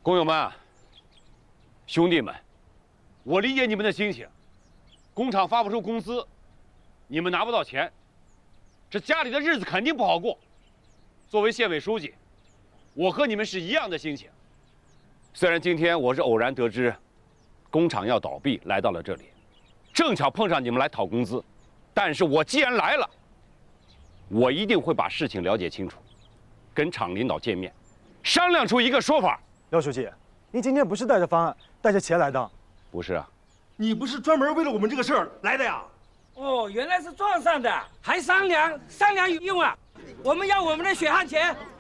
工友们、兄弟们，我理解你们的心情。工厂发不出工资，你们拿不到钱，这家里的日子肯定不好过。作为县委书记，我和你们是一样的心情。虽然今天我是偶然得知工厂要倒闭，来到了这里，正巧碰上你们来讨工资，但是我既然来了，我一定会把事情了解清楚，跟厂领导见面，商量出一个说法。 廖书记，您今天不是带着方案、带着钱来的？ 不是啊， 你不是专门为了我们这个事儿来的呀？ 哦，原来是撞上的，还商量有用啊！我们要我们的血汗钱。